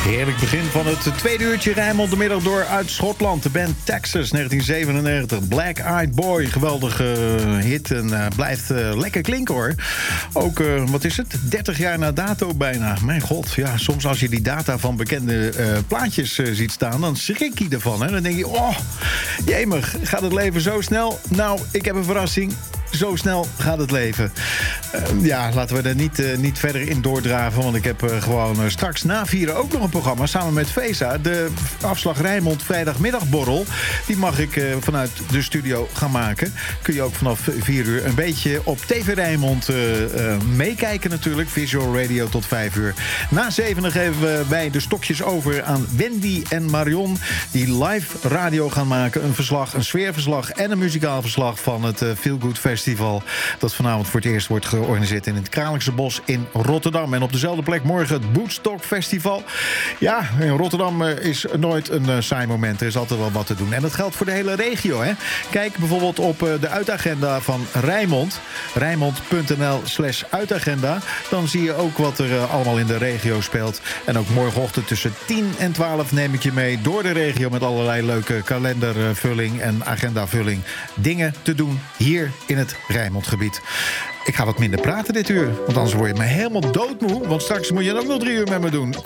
Heerlijk begin van het tweede uurtje Rijnmond de middag door uit Schotland. De band Texas, 1997. Black Eyed Boy, geweldige hit en blijft lekker klinken hoor. Ook, wat is het? 30 jaar na dato bijna. Mijn god, ja, soms als je die data van bekende plaatjes ziet staan, dan schrik je ervan. Hè? Dan denk je, oh, jemig, gaat het leven zo snel? Nou, ik heb een verrassing. Zo snel gaat het leven. Ja, laten we er niet verder in doordraven. Want ik heb gewoon straks na vieren ook nog een programma samen met Vesa. De afslag Rijnmond vrijdagmiddagborrel. Die mag ik vanuit de studio gaan maken. Kun je ook vanaf 4 uur een beetje op TV Rijnmond meekijken natuurlijk. Visual Radio tot 5 uur. Na 7 geven wij de stokjes over aan Wendy en Marion. Die live radio gaan maken. Een verslag, een sfeerverslag en een muzikaal verslag van het Feel Good Festival. Dat vanavond voor het eerst wordt georganiseerd in het Kralingse Bos in Rotterdam. En op dezelfde plek morgen het Woodstock Festival. Ja, in Rotterdam is nooit een saai moment. Er is altijd wel wat te doen. En dat geldt voor de hele regio. Hè? Kijk bijvoorbeeld op de uitagenda van Rijnmond. Rijnmond.nl/uitagenda. Dan zie je ook wat er allemaal in de regio speelt. En ook morgenochtend tussen 10 en 12 neem ik je mee door de regio met allerlei leuke kalendervulling en agendavulling. Dingen te doen hier in het Rijnmondgebied. Ik ga wat minder praten dit uur, want anders word je me helemaal doodmoe. Want straks moet je ook nog 3 uur met me doen.